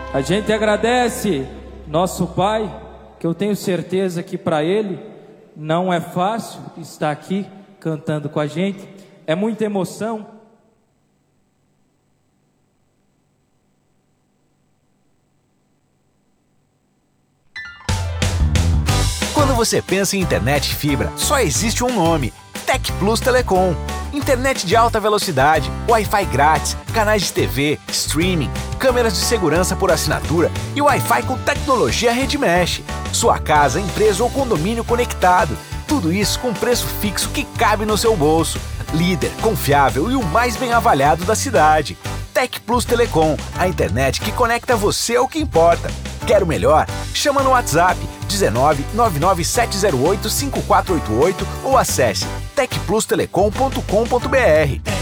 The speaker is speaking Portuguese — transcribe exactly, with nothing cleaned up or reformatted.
A gente agradece nosso Pai, que eu tenho certeza que para Ele não é fácil estar aqui cantando com a gente, é muita emoção. Quando você pensa em internet fibra, só existe um nome: Tec Plus Telecom. Internet de alta velocidade, Wi-Fi grátis, canais de T V, streaming, câmeras de segurança por assinatura e Wi-Fi com tecnologia Rede Mesh. Sua casa, empresa ou condomínio conectado. Tudo isso com preço fixo que cabe no seu bolso. Líder, confiável e o mais bem avaliado da cidade. Tec Plus Telecom, a internet que conecta você ao que importa. Quer o melhor? Chama no WhatsApp dezenove, nove nove sete zero oito, cinco quatro oito oito ou acesse tec plus telecom ponto com ponto br.